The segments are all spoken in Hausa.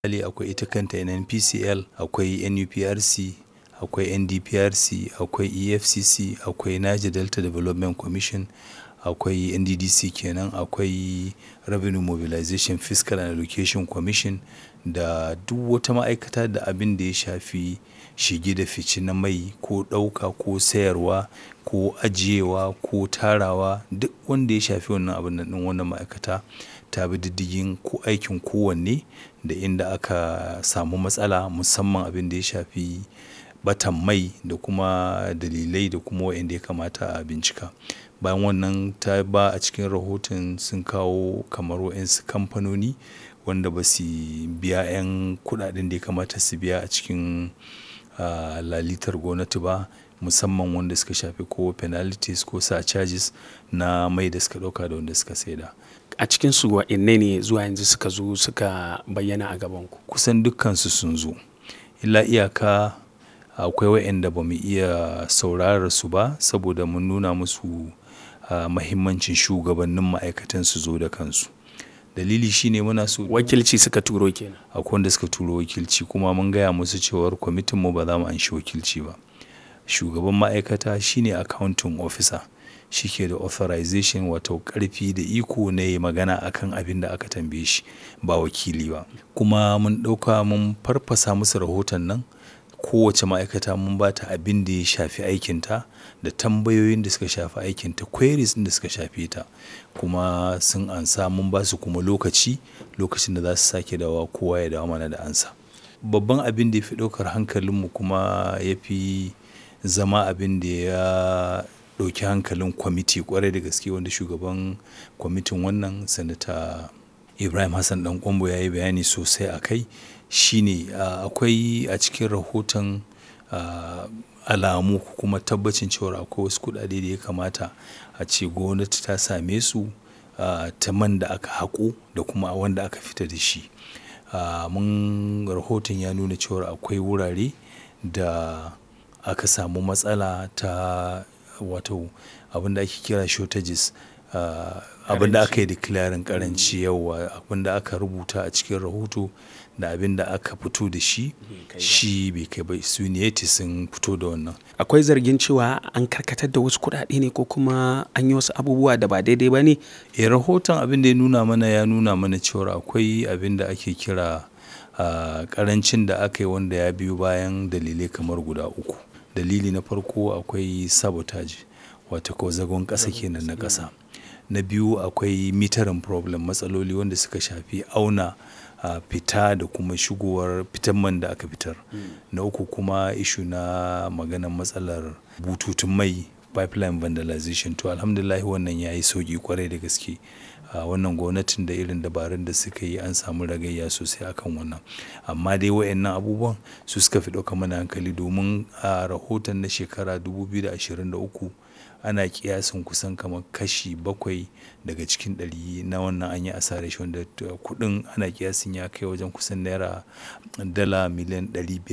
Misali akwai ita kanta NNPCL, akwai NUPRC, akwai NDPRC, akwai EFCC, akwai Niger Delta Development Commission, akwai NDDC kenan, akwai Revenue Mobilization Fiscal and Allocation Commission da duk wata ma'aikata da abin da ya shafi shige da fice na mai ko ɗauka ko sayarwa ko ajiyewa ko tarawa duk wanda ya shafi wannan abun nan ɗin wannan ma'aikata ta bi diddigin ko aikin kowanne da inda aka samu matsala musamman abin da ya shafi ɓatan mai da kuma dalilai da kuma waɗanda ya kamata a bincika. Bayan wannan ta ba a cikin rahoton sun kawo kamar waɗansu kamfanoni wanda ba su biya 'yan kuɗaɗen da ya kamata su biya a cikin lalitar gwamnati ba musamman wanda suka shafi ko penalties ko surcharges na mai da suka ɗauka da wanda suka saida. A cikinsu waɗanne ne zuwa yanzu suka zo suka bayyana a gabanku? Kusan dukkansu sun zo. Illa iyaka akwai waɗanda ba mu iya saurarar su ba saboda mun nuna musu mahimmancin shugabannin ma'aikatan su zo da kansu. Dalili shine muna so Wakilci suka turo kenan. akwai wanda suka turo wakilci kuma mun gaya musu cewar kwamitinmu ba za mu anshi wakilci ba. Shugaban ma'aikata shine accounting officer. Shi ke da authorization wato ƙarfi da iko na yi magana akan abin da aka tambaye shi ba wakili ba. Kuma mun ɗauka mun farfasa musu rahoton nan kowace ma'aikata mun ba ta abin da ya shafi aikinta da tambayoyin da suka shafi aikinta, queries ɗin da suka shafe ta. Kuma sun ansa mun ba su kuma lokacin da za su sake dawowa kowa ya dawo mana da ansa. Babban abin da ya fi ɗaukar hankalinmu kuma ya fi zama abin da ya ɗauki hankalin kwamiti ƙwarai da gaske wanda shugaban kwamitin wannan Sanata Ibrahim Hassan Ɗan Ƙwairo ya yi bayani sosai a kai shine akwai a cikin rahoton alamu kuma tabbacin cewa akwai wasu kuɗaɗe da ya kamata a ce gwamnati ta same su ta man da aka haƙo da kuma wanda aka fita da shi. Rahoton ya nuna cewa akwai wurare da aka samu matsala ta wato abin da ake kira shortages, abin da aka yi declaring ƙaranci yawa abin da aka rubuta a cikin rahoto da abin da aka fito da shi bai kai ba su ne sun fito da wannan. Akwai zargin cewa an karkatar da wasu kuɗaɗe ne ko kuma an yi wasu abubuwa da ba daidai ba ne? Rahoton abin da ya nuna mana cewa akwai abin da ake kira ƙarancin da aka yi wanda ya biyo bayan dalilai kamar guda uku. Dalili na farko akwai sabotage wato ko zagon ƙasa kenan na ƙasa. Na biyu akwai metering problem matsaloli wanda suka shafi auna fita da kuma shigowar fitan man da aka fitar. Na uku kuma issue na maganar matsalar bututun mai pipeline vandalization to alhamdulillah wannan ya yi sauƙi ƙwarai da gaske. Wannan gwamnatin da irin dabarun da suka yi an samu ragayya sosai akan wannan. Amma dai waɗannan abubuwan su suka fi ɗaukar mana hankali domin a rahoton na shekara 2023 ana ƙiyasin kusan kamar kashi 7 daga cikin 100 na wannan an yi asarar shi wanda kuɗin ana ƙiyasin ya kai wajen kusan dala miliyan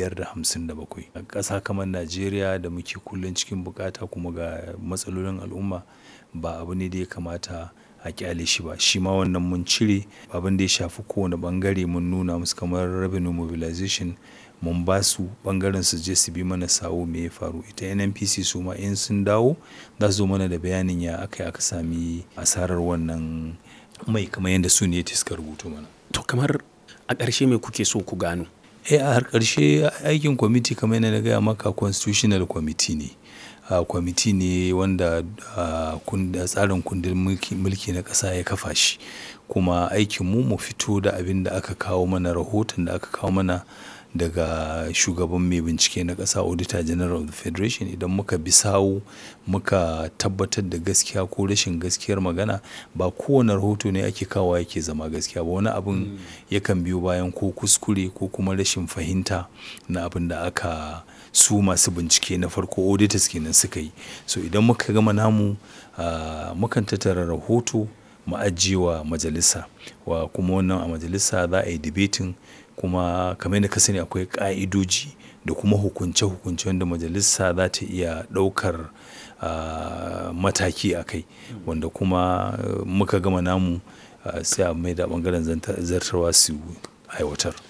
557. A ƙasa kamar Najeriya da muke kullum cikin bukata kuma ga matsalolin al'umma ba abu ne da ya kamata a ƙyale shi ba. Shi ma wannan mun cire abin da ya shafi kowane ɓangare mun nuna musu kamar revenue mobilization mun ba su ɓangaren su je su bi mana sawu me ya faru. Ita NNPC su ma in sun dawo za su zo mana da bayanin ya aka sami asarar wannan mai kamar yadda su ne suka rubuto mana. To kamar a ƙarshe me kuke so ku gano? A har ƙarshe aikin kwamiti kamar yadda na gaya maka constitutional committee ne. Kwamiti ne wanda tsarin kundin mulki na ƙasa ya kafa shi. Kuma aikinmu mu fito da abin da aka kawo mana rahoton da aka kawo mana daga shugaban mai bincike na ƙasa Auditor General of the Federation. Idan muka bi sawu muka tabbatar da gaskiya ko rashin gaskiyar magana ba kowane rahoto ne ake kawo yake zama gaskiya ba. Wani abun yakan biyo bayan ko kuskure ko kuma rashin fahimta na abin da aka su masu bincike na farko auditors kenan suka yi. So idan muka gama namu mukan tattara rahoto mu ajiye wa majalisa kuma wannan a majalisa za a yi debating kuma kamar yadda ka sani akwai ƙa'idoji da kuma hukunce-hukunce wanda majalisa za ta iya ɗaukar mataki a kai wanda kuma muka gama namu sai a mai da ɓangaren zartarwa su aiwatar.